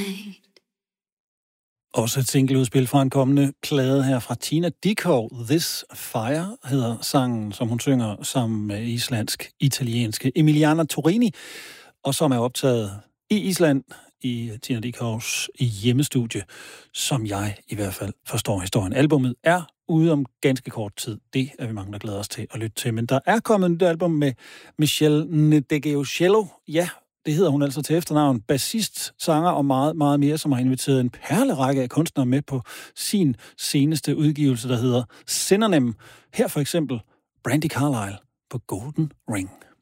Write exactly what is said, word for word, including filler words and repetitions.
Også et singleudspil fra en kommende plade her fra Tina Dickow. This Fire hedder sangen, som hun synger sammen med islandsk-italienske Emiliana Torini, og som er optaget i Island i Tina Dickows hjemmestudie, som jeg i hvert fald forstår historien. Albummet er ude om ganske kort tid. Det er vi mange, der glæder os til at lytte til. Men der er kommet et nyt album med Michelle Ndegeocello. Ja, det hedder hun altså til efternavn. Bassist, sanger og meget, meget mere, som har inviteret en perlerække af kunstnere med på sin seneste udgivelse, der hedder Synonym. Her for eksempel Brandi Carlile på Golden Ring.